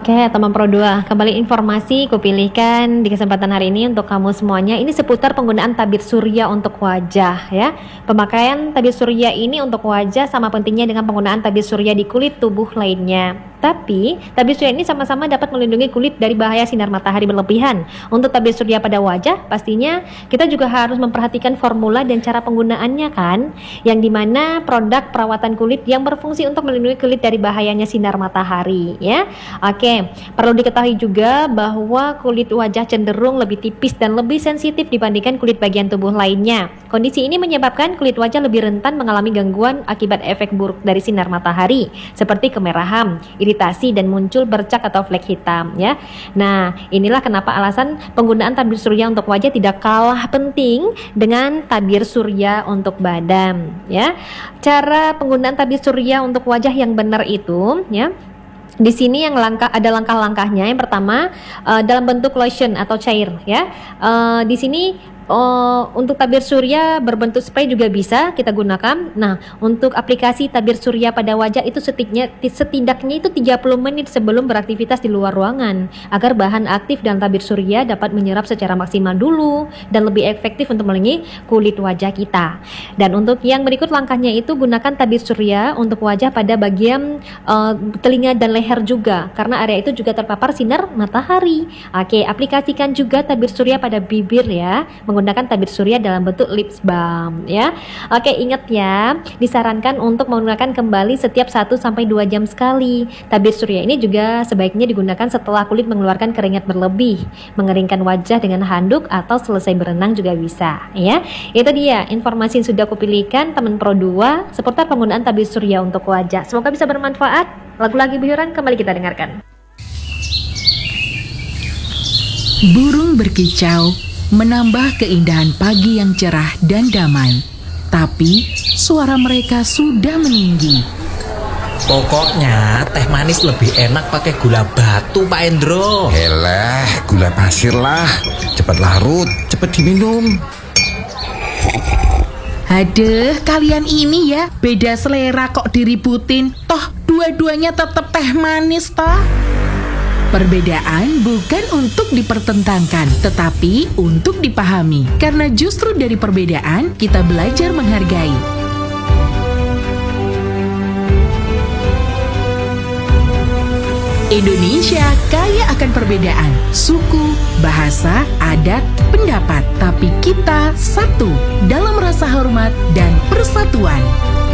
Oke, teman Pro 2, kembali informasi kupilihkan di kesempatan hari ini untuk kamu semuanya. Ini seputar penggunaan tabir surya untuk wajah ya. Pemakaian tabir surya ini untuk wajah sama pentingnya dengan penggunaan tabir surya di kulit tubuh lainnya. Tapi, tabir surya ini sama-sama dapat melindungi kulit dari bahaya sinar matahari berlebihan. Untuk tabir surya pada wajah, pastinya kita juga harus memperhatikan formula dan cara penggunaannya kan, yang dimana produk perawatan kulit yang berfungsi untuk melindungi kulit dari bahayanya sinar matahari ya. Oke, perlu diketahui juga bahwa kulit wajah cenderung lebih tipis dan lebih sensitif dibandingkan kulit bagian tubuh lainnya. Kondisi ini menyebabkan kulit wajah lebih rentan mengalami gangguan akibat efek buruk dari sinar matahari, seperti kemerahan, iritasi, dan muncul bercak atau flek hitam ya. Nah, inilah kenapa alasan penggunaan tabir surya untuk wajah tidak kalah penting dengan tabir surya untuk badan ya. Cara penggunaan tabir surya untuk wajah yang benar itu ya, di sini ada langkah-langkahnya. Yang pertama, dalam bentuk lotion atau cair ya. Di sini untuk tabir surya berbentuk spray juga bisa kita gunakan. Nah, untuk aplikasi tabir surya pada wajah itu setidaknya itu 30 menit sebelum beraktivitas di luar ruangan, agar bahan aktif dan tabir surya dapat menyerap secara maksimal dulu dan lebih efektif untuk melindungi kulit wajah kita. Dan untuk yang berikut langkahnya itu, gunakan tabir surya untuk wajah pada bagian telinga dan leher juga, karena area itu juga terpapar sinar matahari. Oke, aplikasikan juga tabir surya pada bibir ya, menggunakan tabir surya dalam bentuk lip balm ya. Oke, ingat ya, disarankan untuk menggunakan kembali setiap 1-2 jam sekali. Tabir surya ini juga sebaiknya digunakan setelah kulit mengeluarkan keringat berlebih, mengeringkan wajah dengan handuk, atau selesai berenang juga bisa ya. Itu dia informasi yang sudah kupilihkan teman Pro 2 seputar penggunaan tabir surya untuk wajah. Semoga bisa bermanfaat. Lagu-lagu bihuran kembali kita dengarkan. Burung berkicau menambah keindahan pagi yang cerah dan damai. Tapi suara mereka sudah meninggi. Pokoknya teh manis lebih enak pakai gula batu, Pak Endro. Elah, gula pasir lah. Cepat larut, cepat diminum. Aduh, kalian ini ya beda selera kok diributin. Toh dua-duanya tetap teh manis toh. Perbedaan bukan untuk dipertentangkan, tetapi untuk dipahami. Karena justru dari perbedaan kita belajar menghargai. Indonesia kaya akan perbedaan, suku, bahasa, adat, pendapat. Tapi kita satu dalam rasa hormat dan persatuan.